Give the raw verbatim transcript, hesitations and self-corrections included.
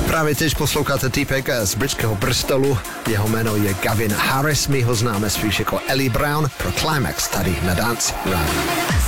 Právě teď posloucháte týpek z britského Bristolu. Jeho jméno je Gavin Harris, my ho známe spíš jako Ellie Brown pro Climax tady na Dance Radio.